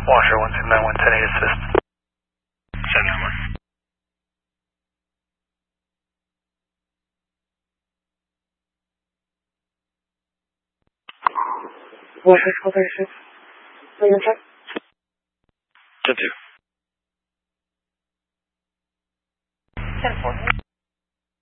Washer 169 110 assist. 791. Washer 436. Legal check. 10-2. 10-4.